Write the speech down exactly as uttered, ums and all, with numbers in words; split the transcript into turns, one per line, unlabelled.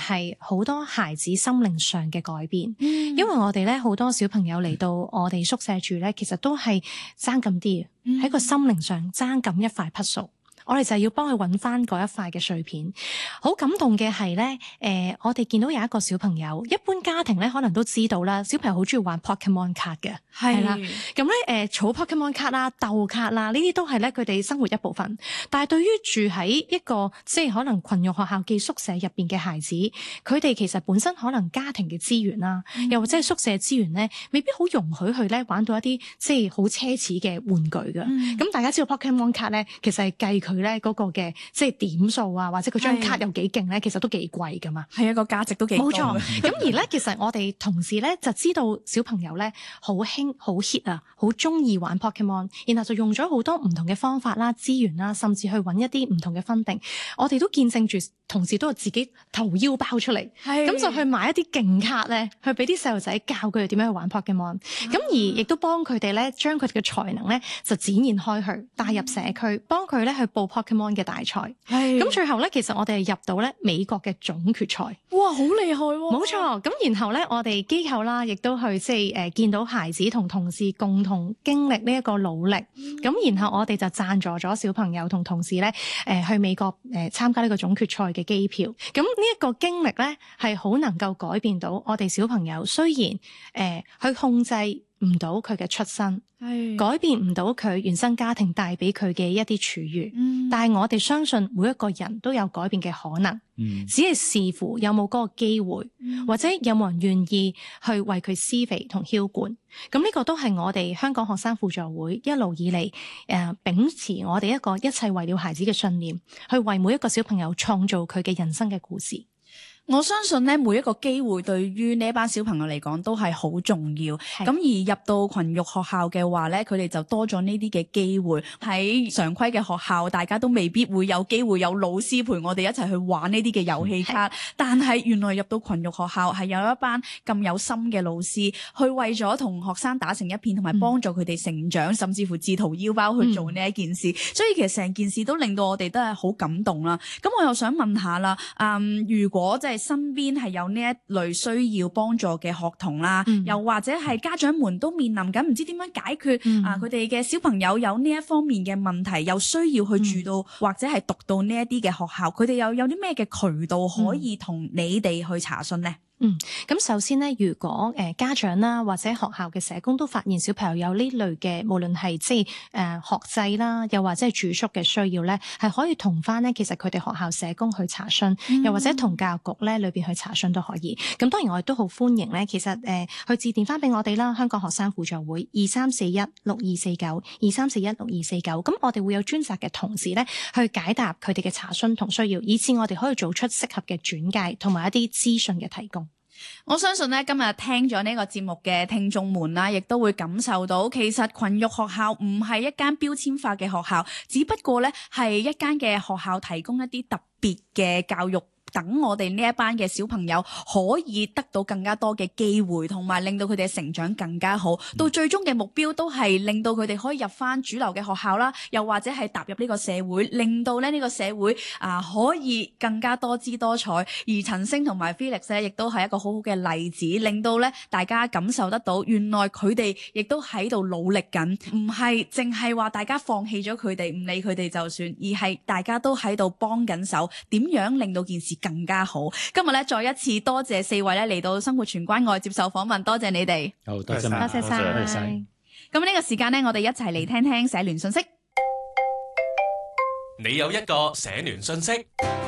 係好多孩子心靈上嘅改變，
嗯、
因為我哋咧好多小朋友嚟到我哋宿舍住咧，其實都係爭咁啲，喺個、嗯、心靈上爭咁一塊 puzzle。我哋就係要幫佢揾翻嗰一塊嘅碎片。好感動嘅係咧，誒、呃，我哋見到有一個小朋友，一般家庭咧可能都知道啦，小朋友好中意玩 Pokemon 卡嘅，係是啦。咁咧，誒，儲 Pokemon 卡啦、鬥卡啦，呢啲都係咧佢哋生活一部分。但係對於住喺一個即係可能群育學校寄宿舍入邊嘅孩子，佢哋其實本身可能家庭嘅資源啦，嗯、又或者係宿舍資源咧，未必好容許佢咧玩到一啲即係好奢侈嘅玩具㗎。咁、嗯、大家知道 Pokemon 卡咧，其實係計佢咧嗰個嘅即係點數啊，或者佢張卡有幾勁咧，其實都幾貴噶嘛。
係一個價值都幾高。冇錯。
咁而咧，其實我哋同事咧就知道小朋友咧好興好 hit 啊，好中意玩 Pokemon， 然後就用咗好多唔同嘅方法啦、資源啦，甚至去揾一啲唔同嘅分定。我哋都見證住同事都係自己掏腰包出嚟，咁是就去買一啲勁卡咧，去俾啲細路仔教佢哋點樣去玩 Pokemon。咁、啊、而亦都幫佢哋咧將佢哋嘅才能咧就展現開去，帶入社區，幫佢咧去報 Pokemon 嘅大賽。咁是最後咧，其實我哋係入到咧美國嘅總決賽。
哇，好厲害喎！
冇錯。咁然後咧，我哋機構啦，亦都去即係誒見到孩子同同事共同經歷呢一個努力。咁、嗯、然後我哋就贊助咗小朋友同同事咧誒去美國誒參加呢個總決賽嘅機票。咁呢一個經歷咧係好能夠改變到我哋小朋友，雖然誒、呃、去控制唔到佢嘅出身，係改變唔到佢原生家庭帶俾佢嘅一啲處遇，嗯、但係我哋相信每一個人都有改變嘅可能，嗯、只係視乎有冇嗰個機會，嗯、或者有冇人願意去為佢施肥同澆灌。咁呢個都係我哋香港學生輔助會一路以嚟誒、呃、秉持我哋一個一切為了孩子嘅信念，去為每一個小朋友創造佢嘅人生嘅故事。
我相信咧，每一個機會對於呢一班小朋友嚟講都係好重要。咁是而入到群育學校嘅話咧，佢哋就多咗呢啲嘅機會。喺常規嘅學校，大家都未必會有機會有老師陪我哋一齊去玩呢啲嘅遊戲卡。是但係原來入到群育學校係有一班咁有心嘅老師，去為咗同學生打成一片，同埋幫助佢哋成長，嗯、甚至乎自掏腰包去做呢一件事。嗯、所以其實成件事都令到我哋都係好感動啦。咁我又想問下啦，嗯，如果即係身邊係有呢一類需要幫助嘅學童啦，嗯、又或者係家長們都面臨緊唔知點樣解決、嗯、啊佢哋嘅小朋友有呢一方面嘅問題，又需要去住到、嗯、或者係讀到呢一啲嘅學校，佢哋又有啲咩嘅渠道可以同你哋去查詢呢？
嗯，咁首先咧，如果誒、呃、家長啦或者學校嘅社工都發現小朋友有呢類嘅，無論係即係誒學制啦，又或者係住宿嘅需要咧，係可以同翻咧，其實佢哋學校社工去查詢，嗯、又或者同教育局咧裏邊去查詢都可以。咁當然我哋都好歡迎咧，其實誒、呃、去致電翻俾我哋啦，香港學生輔助會二三四一六二四九二三四一六二四九。咁我哋會有專責嘅同事咧去解答佢哋嘅查詢同需要，以至我哋可以做出適合嘅轉介同埋一啲資訊嘅提供。
我相信咧，今日聽咗呢個節目嘅聽眾們啦，亦都會感受到，其實群育學校唔係一間標籤化嘅學校，只不過咧係一間嘅學校提供一啲特別嘅教育。等我哋呢一班嘅小朋友可以得到更加多嘅機會，同埋令到佢哋嘅成長更加好。到最終嘅目標都係令到佢哋可以入翻主流嘅學校啦，又或者係踏入呢個社會，令到咧呢個社會啊可以更加多姿多彩。而陳星同埋 Felix 咧，亦都係一個好好嘅例子，令到咧大家感受得到，原來佢哋亦都喺度努力緊，唔係淨係話大家放棄咗佢哋，唔理佢哋就算，而係大家都喺度幫緊手，點樣令到件事更加好。今日咧再一次多謝四位咧嚟到生活全關愛接受訪問，多謝你哋。
好，多謝，
多謝晒。
咁呢個時間呢，我哋一齊嚟聽聽社聯信息。
你有一個社聯信息。